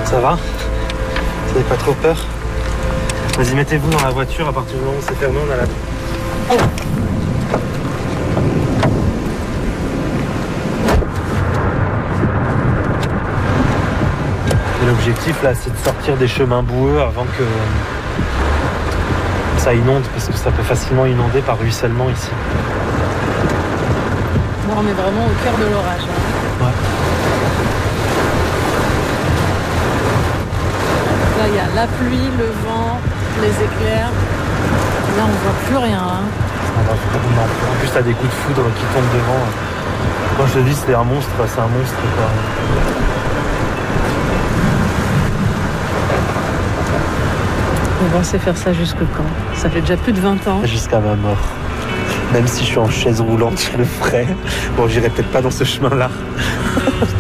Ça va? Vous n'avez pas trop peur? Vas-y, mettez-vous dans la voiture, à partir du moment où c'est fermé, on a la... Oh. Et l'objectif là, c'est de sortir des chemins boueux avant que ça inonde, parce que ça peut facilement inonder par ruissellement ici. Bon, on est vraiment au cœur de l'orage. Hein. Ouais. Là, il y a la pluie, le vent, les éclairs. Là, on voit plus rien. Hein. En plus, t'as des coups de foudre qui tombent devant. Quand je te dis c'est un monstre, c'est un monstre quoi. On va se faire ça jusque quand? Ça fait déjà plus de 20 ans. Jusqu'à ma mort. Même si je suis en chaise roulante, je le ferai. Bon, j'irai peut-être pas dans ce chemin-là.